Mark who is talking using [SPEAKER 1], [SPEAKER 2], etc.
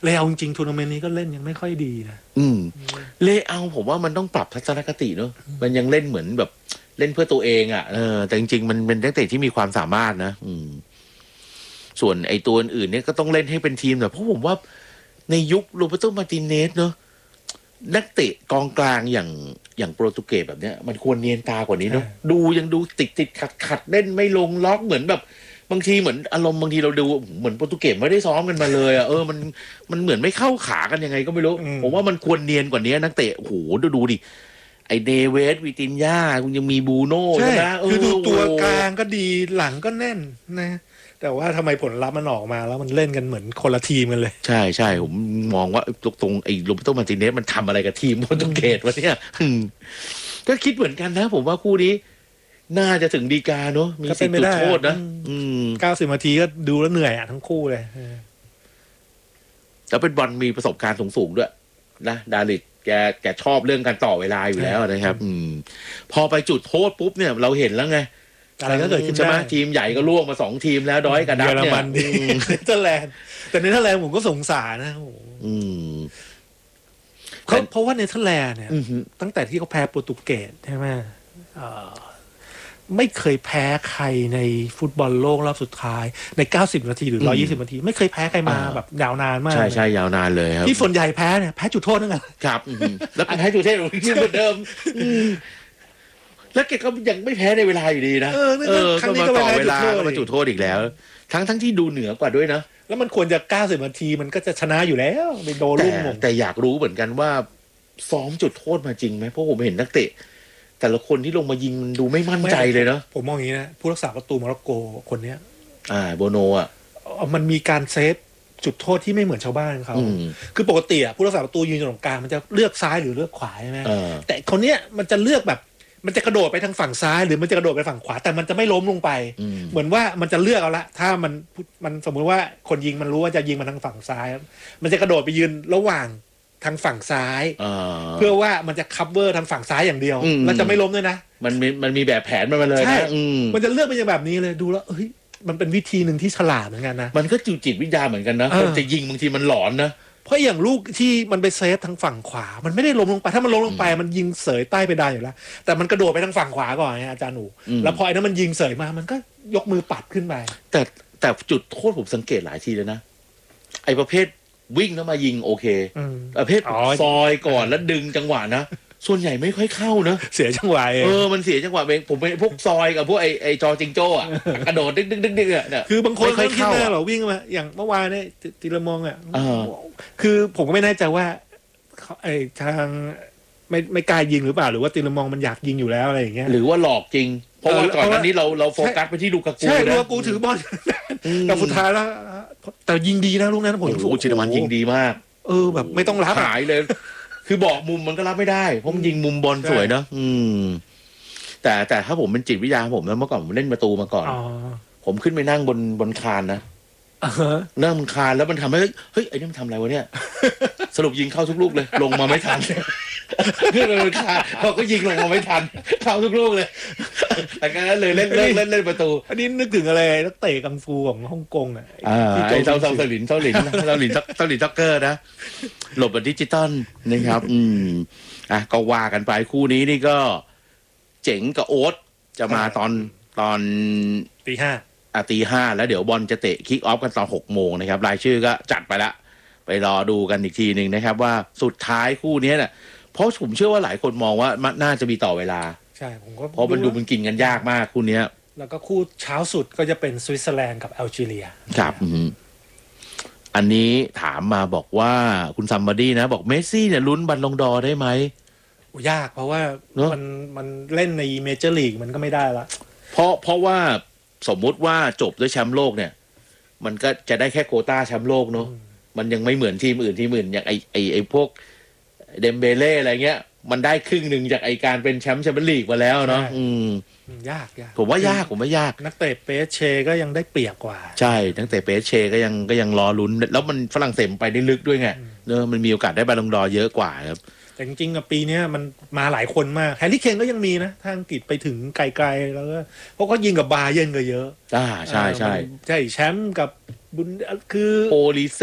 [SPEAKER 1] เลยเอาจริงๆทัวร์นาเมนต์นี้ก็เล่นยังไม่ค่อยดีนะ
[SPEAKER 2] เลยเอาผมว่ามันต้องปรับทัศนคติเนอะมันยังเล่นเหมือนแบบเล่นเพื่อตัวเองอ่ะแต่จริงๆมันเป็นนักเตะที่มีความสามารถนะส่วนไอ้ตัวอื่นเนี่ยก็ต้องเล่นให้เป็นทีมแต่เพราะผมว่าในยุคโรเบร์โต มาร์ติเนสเนอะนักเตะกองกลางอย่างโปรตุเกสแบบเนี้ยมันควรเนียนตากว่านี้เนอะยังดูติดขัดเล่นไม่ลงล็อกเหมือนแบบบางทีเหมือนอารมณ์บางทีเราดูเหมือนโปรตุเกสไม่ได้ซ้อมกันมาเลยอ่ะมันเหมือนไม่เข้าขากันยังไงก็ไม่รู้ผมว่ามันควรเนียนกว่านี้นักเตะโอ้โหดูดิไอเดเวสวิตินญาคุณยังมีบูโน่ใช่ไหม
[SPEAKER 1] คือดูตัวกลางก็ดีหลังก็แน่นนะแต่ว่าทำไมผลลัพธ์มันออกมาแล้วมันเล่นกันเหมือนคนละทีมกันเลย
[SPEAKER 2] ใช่ผมมองว่าตรงไอ้โรเบร์โต มาร์ติเนสมันทำอะไรกับทีมโปรตุเกสวะเนี่ยก็คิดเหมือนกันนะผมว่าคู่นี้น่าจะถึงฎีกาเนอะมีสิทธิ์จุดโทษนะ
[SPEAKER 1] 90 นาทีก็ดูแล้วเหนื่อยทั้งคู่เลย
[SPEAKER 2] แล้วเป็นบอลมีประสบการณ์สูงด้วยนะดาริดแกชอบเรื่องการต่อเวลาอยู่แล้วนะครับพอไปจุดโทษปุ๊บเนี่ยเราเห็นแล้วไง
[SPEAKER 1] อะไรก็เกิดขึ้น
[SPEAKER 2] ใช่ไหมทีมใหญ่ก็ล่วงมา2 ทีมแล้วดอยกับดับเนี่ย
[SPEAKER 1] เนเธอร์แลนด์แต่เนเธอร์แลนด์ผมก็สงสารนะเพราะว่าเนเธอร์แลนด์เนี่ยตั้งแต่ที่เขาแพ้โปรตุเกสใช่ไหมไม่เคยแพ้ใครในฟุตบอลโลกรอบสุดท้ายใน90 นาทีหรือ120 นาทีไม่เคยแพ้ใครมาแบบยาวนานมาก
[SPEAKER 2] ใช่ยาวนานเลยครับ
[SPEAKER 1] ที่ส่วนใหญ่แพ้เนี่ยแพ้จุดโทษนั่นแหละ
[SPEAKER 2] ครับแล้วแพ้จุดโทษเหมือนเดิมแล้วแกก็ยังไม่แพ้ในเวลาอยู่ดีนะ
[SPEAKER 1] ครั้งนี้ก็
[SPEAKER 2] ต่อเวลาก็มาจุดโทษอีกแล้วทั้งที่ดูเหนือกว่าด้วยนะ
[SPEAKER 1] แล้วมันควรจะ90 นาทีมันก็จะชนะอยู่แล้วไปโดนลุ่ม
[SPEAKER 2] แต่อยากรู้เหมือนกันว่าซ้อมจุดโทษมาจริงไหมเพราะผมเห็นนักเตะแต่ละคนที่ลงมายิงมันดูไม่มั่นใจเลยเนาะ
[SPEAKER 1] ผมมองอย่างนี้นะผู้รักษาประตูโมร็อกโกคนเนี้ย
[SPEAKER 2] โบโนอ่ะ
[SPEAKER 1] มันมีการเซฟจุดโทษที่ไม่เหมือนชาวบ้านเขาคือปกติผู้รักษาประตูยืนอยู่ตรงกลางมันจะเลือกซ้ายหรือเลือกขวาใช่ไหมแต่คนเนี้ยมันจะเลือกแบบมันจะกระโดดไปทางฝั่งซ้ายหรือมันจะกระโดดไปฝั่งขวาแต่มันจะไม่ล้มลงไปเหมือนว่ามันจะเลือกเอาละถ้ามันสมมุติว่าคนยิงมันรู้ว่าจะยิงมาทางฝั่งซ้ายมันจะกระโดดไปยืนระหว่างทางฝั่งซ้ายเพื่อว่ามันจะคัฟเวอร์ทางฝั่งซ้ายอย่างเดียวแล้วจะไม่ล้มด้วยนะ
[SPEAKER 2] มันมีแบบแผนมาเลยนะ
[SPEAKER 1] มันจะเลือกไปอย่างแบบนี้เลยดูแล้วเฮ้ยมันเป็นวิธีหนึ่งที่ฉลาดเหมือนกันนะ
[SPEAKER 2] มันก็จิตวิทยาเหมือนกันนะคนจะยิงบางทีมันหลอนนะ
[SPEAKER 1] เพราะอย่างลูกที่มันไปเซฟทางฝั่งขวามันไม่ได้ล้มลงไปถ้ามันล้มลงไปมันยิงเสยใต้เพดานอยู่แล้วแต่มันกระโดดไปทางฝั่งขวาก่อนไงอาจารย์หนูแล้วพอไอ้นั้นมันยิงเสยมามันก็ยกมือปัดขึ้นไป
[SPEAKER 2] แต่จุดโทษผมสังเกตหลายทีเลยนะไอ้ประเภทวิ่งแล้วมายิงโอเคประเภทซอยก่อนแล้วดึงจังหวะนะส่วนใหญ่ไม่ค่อยเข้านะ
[SPEAKER 1] เสียจังหวะ
[SPEAKER 2] มันเสียจังหวะเองผมเป็นพวกซอยกับพวกไอ้จอจิงโจ้อะกระโดดดึงเนี่ย
[SPEAKER 1] คือบางคนไม่คิดแน่หรอวิ่งมาอย่างเมื่อวานเนี่ยตีละมองอ่ะคือผมก็ไม่แน่ใจว่าไอ้ทางไม่กล้ายิงหรือเปล่าหรือว่าตีละมองมันอยากยิงอยู่แล้วอะไรอย่างเงี้ย
[SPEAKER 2] หรือว่าหลอกจริงเพราะว่าก่อนหน้านี้เราโฟกัสไปที่ลูกากู
[SPEAKER 1] ใช่ลูกากูถือบอลแต่สุดท้ายแล้วแต่ยิงดีนะลูกนั้นผม
[SPEAKER 2] รู้ชินมันยิงดีมาก
[SPEAKER 1] แบบไม่ต้องรับ
[SPEAKER 2] หายเลยคือบอกมุมมันก็รับไม่ได้เพราะมันยิงมุมบอลสวยเนาะแต่ถ้าผมเป็นจิตวิทยาผมเมื่อก่อนผมเล่นประตูมาก่อนผมขึ้นไปนั่งบนคานนะนั่งบนคานแล้วมันทำให้เฮ้ยไอ้นี่มันทำอะไรวะเนี่ยสรุปยิงเข้าทุกลูกเลยลงมาไม่ทันขึ้นไปบนคานพอก็ยิงลงมาไม่ทันเข้าทุกลูกเลยแต่ก็เลยเล่นประตู
[SPEAKER 1] อันนี้นึกถึงอะไรนักเตะกังฟูของฮ่องกงอ่ะ
[SPEAKER 2] ไอ้เซาหลินจ็อกเกอร์นะหลบแบบดิจิตอลนะครับก็ว่ากันไปคู่นี้นี่ก็เจ๋งกับโอ๊ตจะมาตอน
[SPEAKER 1] ตีห้า
[SPEAKER 2] แล้วเดี๋ยวบอลจะเตะคิกออฟกันตอน6 โมงนะครับรายชื่อก็จัดไปละไปรอดูกันอีกทีหนึ่งนะครับว่าสุดท้ายคู่นี้เนี่ยเพราะผมเชื่อว่าหลายคนมองว่าน่าจะมีต่อเวลา
[SPEAKER 1] ใช่ผมก็
[SPEAKER 2] เพราะมันดูมันกินกันยากมากคู่นี้
[SPEAKER 1] แล้วก็คู่เช้าสุดก็จะเป็นสวิตเซอร์แลนด์กับแอลจีเรีย
[SPEAKER 2] ครับอันนี้ถามมาบอกว่าคุณซัมบอดี้นะบอกเมสซี่เนี่ยลุ้นบัลลงดอร์ได้ไหม
[SPEAKER 1] ยากเพราะว่ามันเล่นในเมเจอร์ลีกมันก็ไม่ได้ละ
[SPEAKER 2] เพราะว่าสมมุติว่าจบด้วยแชมป์โลกเนี่ยมันก็จะได้แค่โควต้าแชมป์โลกเนาะมันยังไม่เหมือนทีมอื่นอย่างไอพวกเดมเบเล่อะไรเงี้ยมันได้ครึ่งหนึ่งจากไอการเป็นแชมป์ลีกมาแล้วเนาะ
[SPEAKER 1] ยาก
[SPEAKER 2] ผมว่ายาก
[SPEAKER 1] นักเตะเปเชก็ยังได้เปรียบกว่า
[SPEAKER 2] ใช่นักเตะเปเชก็ยังรอลุ้นแล้วมันฝรั่งเศสไปได้ลึกด้วยไงเนอะมันมีโอกาสได้บอลลงดอร์เยอะกว่าครับ
[SPEAKER 1] แต่จริงๆปีนี้มันมาหลายคนมากแฮร์รี่เคนก็ยังมีนะทางอังกฤษไปถึงไกลๆแล้วก็เพราะเขายิงกับบาเยิร์นก็เยอะ
[SPEAKER 2] ใช่
[SPEAKER 1] แชมป์กับบุนคือ
[SPEAKER 2] โอลิเซ